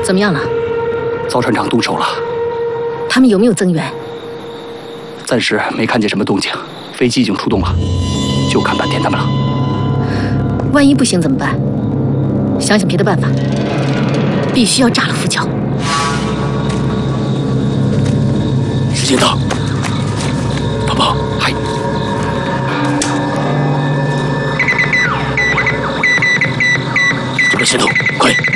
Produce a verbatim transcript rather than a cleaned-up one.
怎么样了？ 造船厂动手了。 他们有没有增援？ 暂时没看见什么动静，飞机已经出动了，就看坂田他们了。 万一不行怎么办？想想别的办法，必须要炸了浮桥。 时间到，宝宝， 嗨， 准备行动，快！